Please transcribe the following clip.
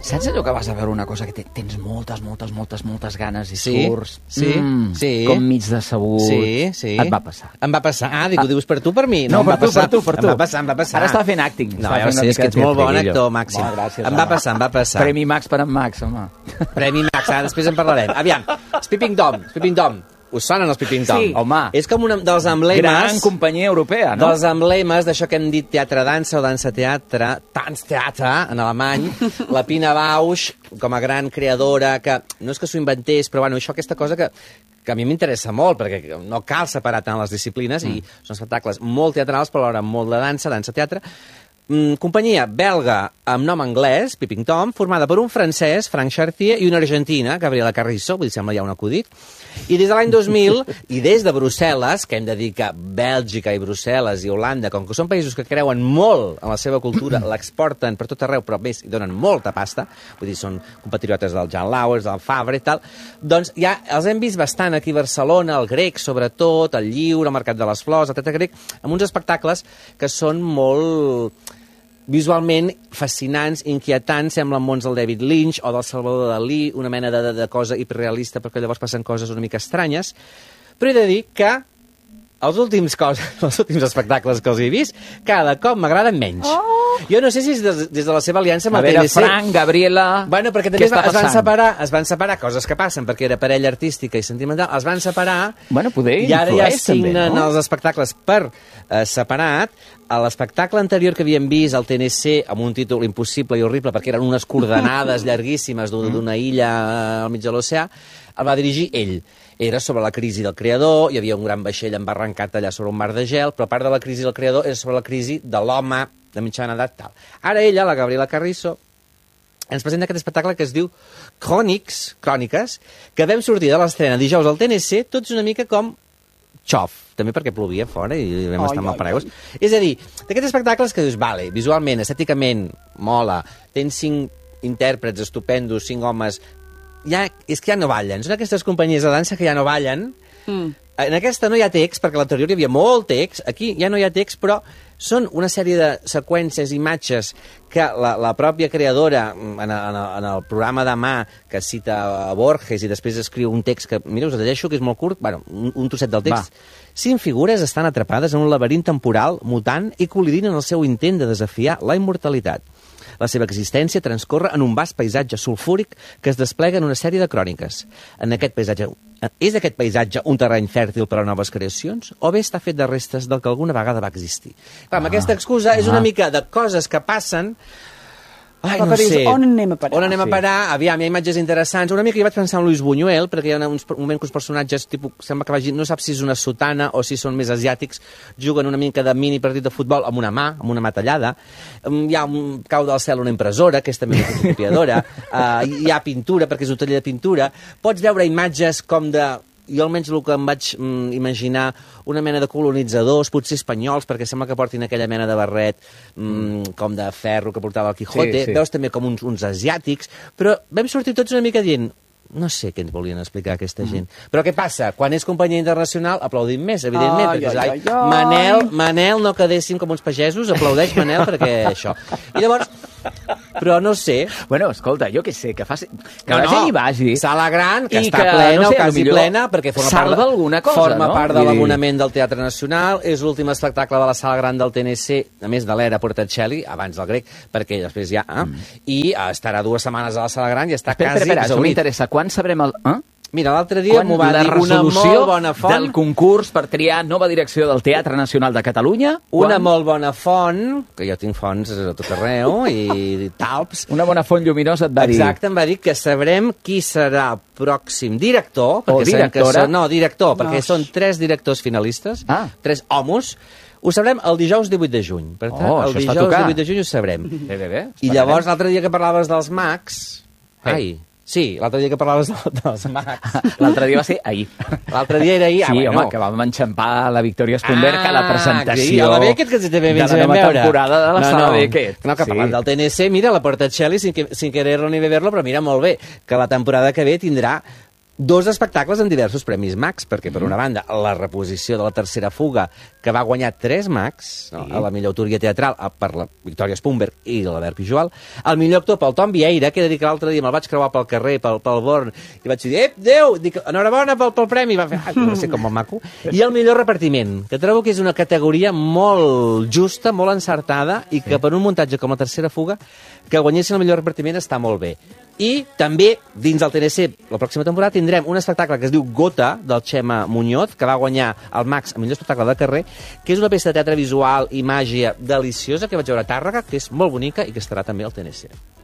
Saps allò que vas a veure una cosa que tens moltes ganes i surts? Sí. Com mig decebut. Sí. Et va passar. Em va passar. Dic, ho dius per tu o per mi? No, per tu. Em va passar. Ara està fent acting. No, ja ho sé, és que ets molt bon actor, Màxim. Gràcies, em va passar. Premi Max per en Max, home. Premi Max, després en parlarem. Aviam, els Peeping Tom. Us sonen els Peeping Tom? Sí, home. És com un dels emblemes... Gran companyia europea, no? Dels emblemes d'això que hem dit teatre-dansa o dansa-teatre, Tanztheater, en alemany, la Pina Bausch, com a gran creadora, que no és que s'ho inventés, però bueno, aquesta cosa que a mi m'interessa molt, perquè no cal separar tant les disciplines, i són espectacles molt teatrals, però alhora molt de dansa-teatre. Companyia belga amb nom anglès, Peeping Tom, formada per un francès, Frank Chartier, i una argentina, Gabriela Carrizo, vull dir, sembla ja un acudit. I des de l'any 2000, i des de Brussel·les, que hem de dir que Bèlgica i Brussel·les i Holanda, com que són països que creuen molt en la seva cultura, l'exporten per tot arreu, però més, hi donen molta pasta, vull dir, són compatriotes del Jan Lauwers, del Fabre i tal, doncs ja els hem vist bastant aquí a Barcelona, el Grec sobretot, el Lliure, el Mercat de les Flors, el Teatre Grec, amb uns espectacles que són molt visualment fascinants, inquietants, semblen mons del David Lynch o del Salvador Dalí, una mena de cosa hiperrealista, perquè llavors passen coses una mica estranyes. Però he de dir que els últims espectacles que els he vist, cada cop m'agraden menys. Jo no sé si és des de la seva aliança amb el TNC. A veure, Frank, Gabriela... Bueno, perquè també es van separar coses que passen, perquè era parella artística i sentimental, es van separar... Bueno, poder i ara ja influeix, també, signen no? els espectacles per separat. A l'espectacle anterior que havíem vist al TNC, amb un títol impossible i horrible, perquè eren unes coordenades llarguíssimes d'una illa al mig de l'oceà, el va dirigir ell. Era sobre la crisi del creador, hi havia un gran vaixell embarrancat allà sobre un mar de gel, però a part de la crisi del creador era sobre la crisi de l'home de mitjana edat tal. Ara ella, la Gabriela Carrizo, ens presenta aquest espectacle que es diu Cròniques, que vam sortir de l'estrena dijous al TNC, tots una mica com xof, també perquè plovia fora i vam estar amb el paraigües. És a dir, d'aquests espectacles que dius, vale, visualment, estèticament, mola, tens 5 intèrprets estupendos, 5 homes... és que ja no ballen. Són aquestes companyies de dansa que ja no ballen. En aquesta no hi ha text, perquè a l'anterior hi havia molt text. Aquí ja no hi ha text, però són una sèrie de seqüències, imatges, que la pròpia creadora, en el programa de mà, que cita a Borges i després escriu un text que, mira, us el llegeixo, que és molt curt, bueno, un trosset del text. 5 figures estan atrapades en un laberint temporal, mutant, i col·lidint en el seu intent de desafiar la immortalitat. La seva existència transcorre en un vast paisatge sulfúric que es desplega en una sèrie de cròniques. És aquest paisatge un terreny fèrtil per a noves creacions o bé està fet de restes del que alguna vegada va existir? Clar, amb aquesta excusa és una mica de coses que passen... Ai, no sé. On anem a parar? On anem a parar? Aviam, hi ha imatges interessants. Una mica jo vaig pensar en Luis Buñuel, perquè hi ha un moment que uns personatges, tipus, sembla que vagin, no sap si és una sotana o si són més asiàtics, juguen una mica de mini partit de futbol amb una mà tallada. Hi ha cau del cel una impressora, que és també una fotocopiadora. Hi ha pintura, perquè és un taller de pintura. Pots veure imatges com de... Jo almenys el que em vaig imaginar, una mena de colonitzadors, potser espanyols, perquè sembla que portin aquella mena de barret com de ferro que portava el Quijote. Sí. Veus també com uns asiàtics, però vam sortir tots una mica dient... No sé què ens volien explicar aquesta gent. Però què passa? Quan és companyia internacional aplaudim més, evidentment. Manel, no quedéssim com uns pagesos, aplaudeix Manel perquè això. I llavors, però no sé... Bueno, escolta, jo què sé, que faci... Que la gent hi vagi. Sala gran, que està plena o quasi plena, perquè forma part de l'abonament del Teatre Nacional, és l'últim espectacle de la Sala Gran del TNC, a més de l'era Portacelli, abans del Grec, perquè després ja... I estarà 2 setmanes a la Sala Gran i està quasi exhaurit. Quan sabrem el... Mira, l'altre dia m'ho va dir una molt bona font... del concurs per triar nova direcció del Teatre Nacional de Catalunya. Una molt bona font, que jo tinc fonts a tot arreu, i talps. Una bona font lluminosa et va dir... Exacte, em va dir que sabrem qui serà el pròxim director. O directora. No, director, perquè són 3 directors finalistes, 3 homos. Ho sabrem el dijous 18 de juny. Per tant, el dijous 18 de juny ho sabrem. Bé. I llavors, l'altre dia que parlaves dels mags... Sí, l'altre dia que parlaves dels mags. L'altre dia va ser ahir. L'altre dia era ahir. Sí, home, que vam enxampar la Victòria Esponberg a la presentació a la Beckett, que també de la nova temporada de la Sala Beckett. No, que parlant del TNC, mira, la Portacelli, sin querer-lo ni beberlo, però mira, molt bé, que la temporada que ve tindrà 2 espectacles amb diversos premis Max, perquè, per una banda, la reposició de La tercera fuga, que va guanyar 3 Max, no? A la millor autoria teatral per la Victòria Spumberg i l'Albert Pijual, el millor actor pel Tom Vieira, que he de dir que l'altre dia me'l vaig creuar pel carrer, pel Born, i vaig dir, Déu, dic, enhorabona pel premi, va fer, no sé com el maco, i el millor repartiment, que trobo que és una categoria molt justa, molt encertada, i que per un muntatge com La tercera fuga, que guanyessin el millor repartiment està molt bé. I també, dins del TNC, la pròxima temporada, tindrem un espectacle que es diu Gota, del Xema Muñoz, que va guanyar el Max, el millor espectacle de carrer, que és una peça de teatre visual i màgia deliciosa que vaig veure a Tàrrega, que és molt bonica i que estarà també al TNC.